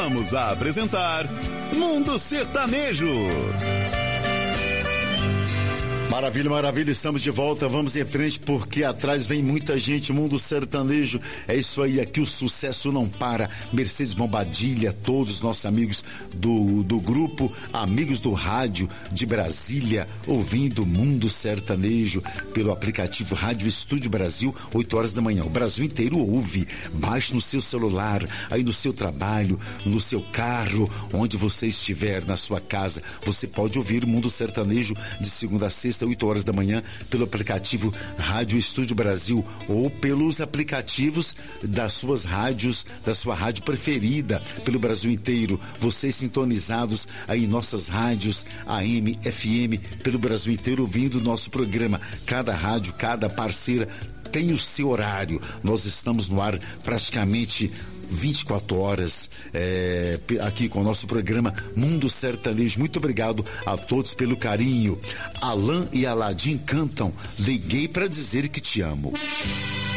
Voltamos a apresentar Mundo Sertanejo. Maravilha, maravilha, estamos de volta, vamos em frente porque atrás vem muita gente, Mundo Sertanejo, é isso aí, aqui o sucesso não para. Mercedes Bombadilha, todos os nossos amigos do grupo, amigos do rádio de Brasília, ouvindo Mundo Sertanejo pelo aplicativo Rádio Estúdio Brasil, 8 horas da manhã, o Brasil inteiro ouve, baixe no seu celular, aí no seu trabalho, no seu carro, onde você estiver, na sua casa, você pode ouvir o Mundo Sertanejo de segunda a sexta, 8 horas da manhã, pelo aplicativo Rádio Estúdio Brasil ou pelos aplicativos das suas rádios, da sua rádio preferida pelo Brasil inteiro. Vocês sintonizados aí em nossas rádios AM, FM, pelo Brasil inteiro, ouvindo o nosso programa. Cada rádio, cada parceira tem o seu horário. Nós estamos no ar praticamente 24 horas aqui com o nosso programa Mundo Sertanejo. Muito obrigado a todos pelo carinho. Alan e Aladim cantam Liguei pra Dizer Que Te Amo.